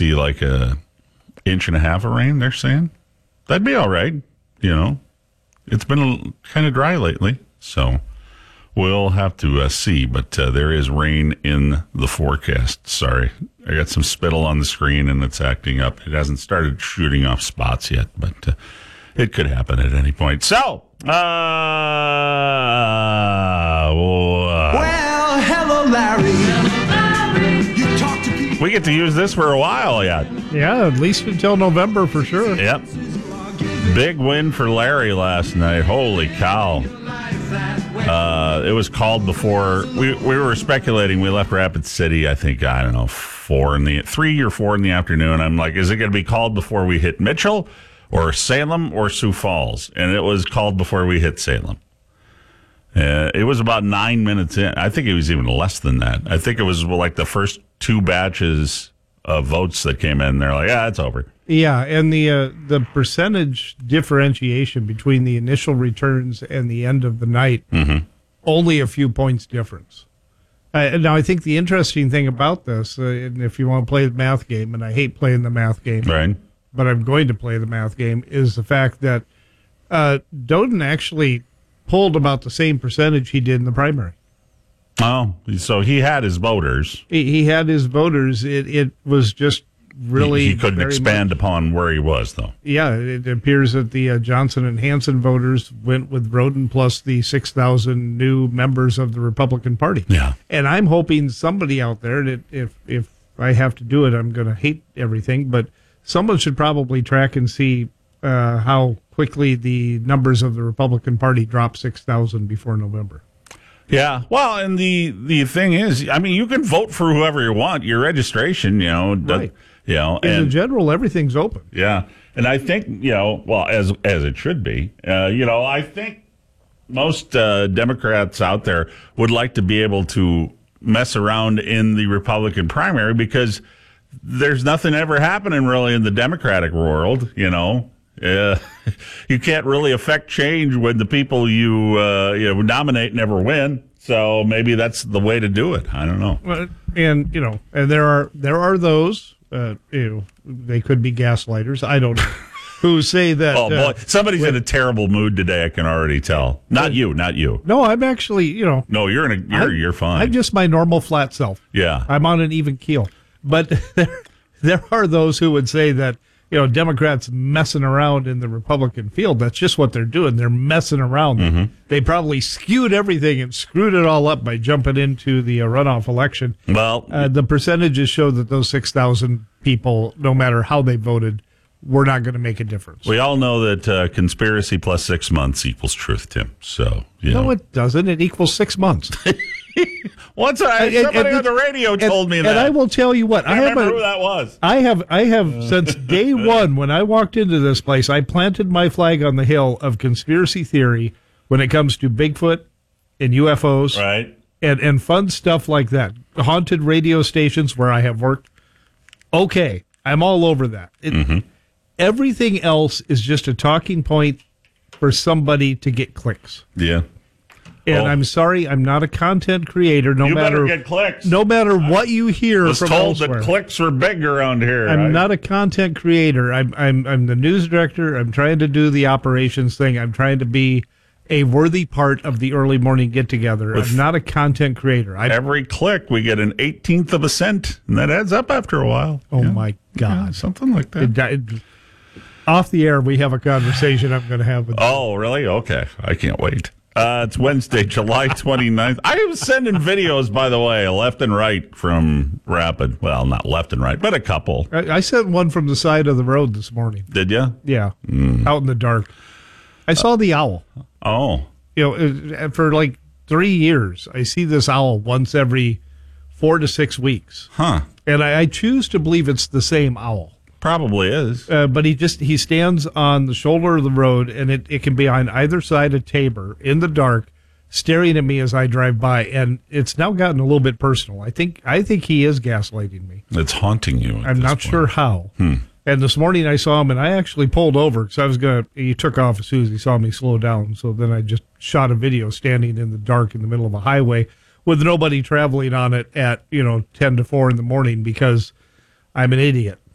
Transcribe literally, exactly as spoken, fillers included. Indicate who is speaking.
Speaker 1: see like a inch and a half of rain, they're saying. That'd be all right, you know. It's been kind of dry lately, so we'll have to uh, see. But uh, there is rain in the forecast. Sorry, I got some spittle on the screen, and it's acting up. It hasn't started shooting off spots yet, but uh, it could happen at any point. So, uh,
Speaker 2: well, hello, Larry. You talk to people.
Speaker 1: We get to use this for a while yet.
Speaker 3: Yeah, at least until November for sure.
Speaker 1: Yep. Big win for Larry last night. Holy cow. Uh, it was called before. We we were speculating. We left Rapid City, I think, I don't know, four in the, three or four in the afternoon. I'm like, is it going to be called before we hit Mitchell or Salem or Sioux Falls? And it was called before we hit Salem. Uh, it was about nine minutes in. I think it was even less than that. I think it was like the first two batches of votes that came in. They're like, yeah, it's over.
Speaker 3: Yeah, and the uh, the percentage differentiation between the initial returns and the end of the night,
Speaker 1: mm-hmm.
Speaker 3: only a few points difference. Uh, now, I think the interesting thing about this, uh, and if you want to play the math game, and I hate playing the math game,
Speaker 1: right,
Speaker 3: but I'm going to play the math game, is the fact that uh, Doden actually pulled about the same percentage he did in the primary.
Speaker 1: Oh, so he had his voters.
Speaker 3: He, he had his voters. It it was just really
Speaker 1: he, he couldn't expand
Speaker 3: much.
Speaker 1: upon where he was, though.
Speaker 3: Yeah, it appears that the uh, Johnson and Hanson voters went with Roden plus the six thousand new members of the Republican Party.
Speaker 1: Yeah.
Speaker 3: And I'm hoping somebody out there, that if, if I have to do it, I'm going to hate everything, but someone should probably track and see uh, how quickly the numbers of the Republican Party drop six thousand before November.
Speaker 1: Yeah, well, and the the thing is, I mean, you can vote for whoever you want. Your registration, you know,
Speaker 3: right.
Speaker 1: You know,
Speaker 3: in
Speaker 1: and,
Speaker 3: the general, everything's open.
Speaker 1: Yeah, and I think, you know, well, as as it should be. Uh, you know, I think most uh, Democrats out there would like to be able to mess around in the Republican primary because there's nothing ever happening really in the Democratic world. You know, uh, you can't really affect change when the people you uh, you know nominate never win. So maybe that's the way to do it. I don't know.
Speaker 3: Well, and you know, and there are there are those. Uh, you know, they could be gaslighters. I don't know. Who say that?
Speaker 1: Oh boy,
Speaker 3: uh,
Speaker 1: somebody's
Speaker 3: with,
Speaker 1: in a terrible mood today. I can already tell. Not you, not you.
Speaker 3: No, I'm actually, you know.
Speaker 1: No, you're in a. You're
Speaker 3: I'm,
Speaker 1: you're fine.
Speaker 3: I'm just my normal flat self.
Speaker 1: Yeah,
Speaker 3: I'm on an even keel. But there, there are those who would say that, you know, Democrats messing around in the Republican field. That's just what they're doing. They're messing around.
Speaker 1: Mm-hmm.
Speaker 3: They probably skewed everything and screwed it all up by jumping into the uh, runoff election.
Speaker 1: Well,
Speaker 3: uh, the percentages show that those six thousand people, no matter how they voted, were not going to make a difference.
Speaker 1: We all know that uh, conspiracy plus six months equals truth, Tim. So, you
Speaker 3: no,
Speaker 1: know.
Speaker 3: it doesn't. It equals six months.
Speaker 1: What's I,
Speaker 3: and,
Speaker 1: somebody
Speaker 3: and,
Speaker 1: on the radio
Speaker 3: and,
Speaker 1: told me that.
Speaker 3: And I will tell you what.
Speaker 1: I,
Speaker 3: I have
Speaker 1: remember
Speaker 3: a,
Speaker 1: who that was.
Speaker 3: I have, I have since day one when I walked into this place, I planted my flag on the hill of conspiracy theory when it comes to Bigfoot and U F Os,
Speaker 1: right,
Speaker 3: and and fun stuff like that. Haunted radio stations where I have worked. Okay, I'm all over that. It,
Speaker 1: mm-hmm.
Speaker 3: Everything else is just a talking point for somebody to get clicks.
Speaker 1: Yeah.
Speaker 3: And
Speaker 1: well,
Speaker 3: I'm sorry, I'm not a content creator. No
Speaker 1: you
Speaker 3: matter
Speaker 1: better get clicks.
Speaker 3: No matter what you hear
Speaker 1: I was
Speaker 3: from
Speaker 1: told
Speaker 3: elsewhere.
Speaker 1: that clicks are big around here.
Speaker 3: I'm
Speaker 1: right?
Speaker 3: not a content creator. I'm I'm I'm the news director. I'm trying to do the operations thing. I'm trying to be a worthy part of the early morning get together.
Speaker 1: With
Speaker 3: I'm not a content creator. I,
Speaker 1: every click we get an eighteenth of a cent, and that adds up after a while.
Speaker 3: oh
Speaker 1: yeah.
Speaker 3: my God,
Speaker 1: yeah, something like that.
Speaker 3: It, it, off the air, we have a conversation I'm going to have with.
Speaker 1: Oh, really? Okay, I can't wait. Uh, it's Wednesday, July twenty-ninth. I was sending videos, by the way, left and right from Rapid. Well, not left and right, but a couple.
Speaker 3: I, I sent one from the side of the road this morning.
Speaker 1: Did you?
Speaker 3: Yeah,
Speaker 1: mm.
Speaker 3: out in the dark. I saw uh, the owl.
Speaker 1: Oh.
Speaker 3: You know, for like three years, I see this owl once every four to six weeks.
Speaker 1: Huh.
Speaker 3: And I, I choose to believe it's the same owl.
Speaker 1: Probably is.
Speaker 3: Uh, but he just, he stands on the shoulder of the road, and it, it can be on either side of Tabor in the dark, staring at me as I drive by. And it's now gotten a little bit personal. I think, I think he is gaslighting me.
Speaker 1: It's haunting you.
Speaker 3: I'm not
Speaker 1: point.
Speaker 3: sure how.
Speaker 1: Hmm.
Speaker 3: And this morning I saw him, and I actually pulled over because I was going to, he took off as soon as he saw me slow down. So then I just shot a video standing in the dark in the middle of a highway with nobody traveling on it at, you know, ten to four in the morning because I'm an idiot.